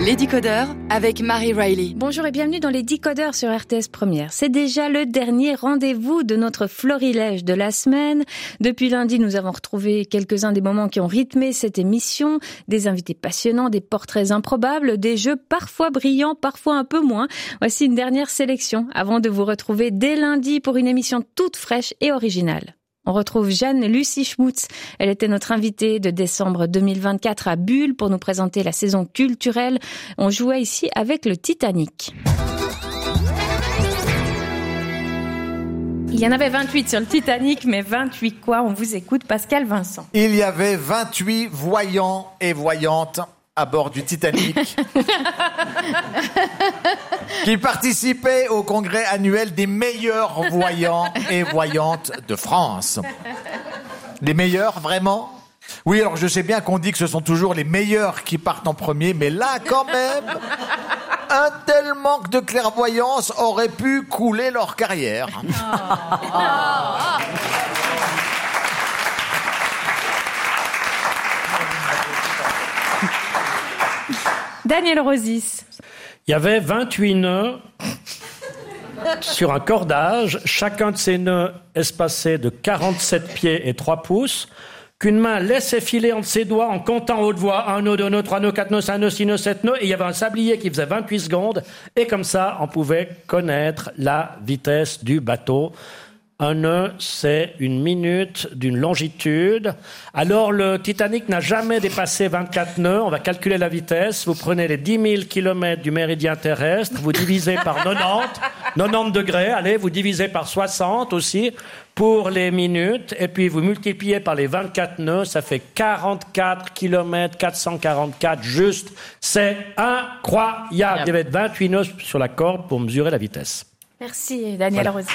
Les Décodeurs avec Marie Riley. Bonjour et bienvenue dans les Décodeurs sur RTS Première. C'est déjà le dernier rendez-vous de notre florilège de la semaine. Depuis lundi, nous avons retrouvé quelques-uns des moments qui ont rythmé cette émission. Des invités passionnants, des portraits improbables, des jeux parfois brillants, parfois un peu moins. Voici une dernière sélection avant de vous retrouver dès lundi pour une émission toute fraîche et originale. On retrouve Jeanne-Lucie Schmutz. Elle était notre invitée de décembre 2024 à Bulle pour nous présenter la saison culturelle. On jouait ici avec le Titanic. Il y en avait 28 sur le Titanic, mais 28 quoi? On vous écoute, Pascal Vincent. Il y avait 28 voyants et voyantes à bord du Titanic qui participaient au congrès annuel des meilleurs voyants et voyantes de France. Les meilleurs, vraiment ? Oui, alors je sais bien qu'on dit que ce sont toujours les meilleurs qui partent en premier, mais là, quand même, un tel manque de clairvoyance aurait pu couler leur carrière. Daniel Rosis. Il y avait 28 nœuds sur un cordage, chacun de ces nœuds espacé de 47 pieds et 3 pouces, qu'une main laissait filer entre ses doigts en comptant haute voix 1 nœud, 2 nœuds, 3 nœuds, 4 nœuds, 5 nœuds, 6 nœuds, 7 nœuds, et il y avait un sablier qui faisait 28 secondes, et comme ça, on pouvait connaître la vitesse du bateau. Un nœud, c'est une minute d'une longitude. Alors, le Titanic n'a jamais dépassé 24 nœuds. On va calculer la vitesse. Vous prenez les 10 000 kilomètres du méridien terrestre, vous divisez par 90 degrés. Allez, vous divisez par 60 aussi pour les minutes. Et puis, vous multipliez par les 24 nœuds. Ça fait 44 kilomètres, 444 juste. C'est incroyable. Il y avait 28 nœuds sur la corde pour mesurer la vitesse. Merci, Daniel Rosis.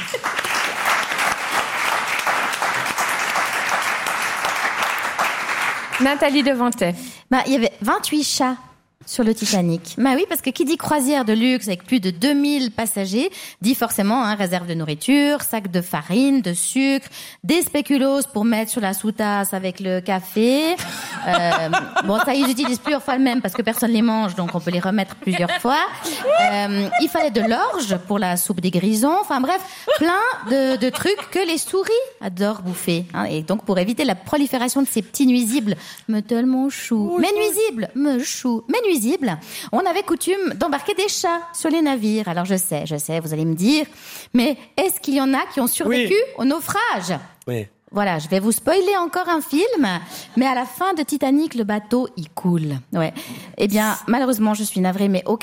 Nathalie Devantet. Il y avait 28 chats sur le Titanic. Oui, parce que qui dit croisière de luxe avec plus de 2000 passagers, dit forcément réserve de nourriture, sac de farine, de sucre, des spéculoos pour mettre sur la sous-tasse avec le café. Ça y est, j'utilise plusieurs fois le même parce que personne les mange, donc on peut les remettre plusieurs fois. Il fallait de l'orge pour la soupe des grisons. Enfin bref, plein de trucs que les souris adorent bouffer. Et donc pour éviter la prolifération de ces petits nuisibles, me tellement chou, mais nuisibles, me chou, mais nuisibles, on avait coutume d'embarquer des chats sur les navires. Alors je sais, vous allez me dire, mais est-ce qu'il y en a qui ont survécu au naufrage ? Oui. Voilà, je vais vous spoiler encore un film, mais à la fin de Titanic, le bateau, il coule. Ouais. Eh bien, malheureusement, je suis navrée, mais aucun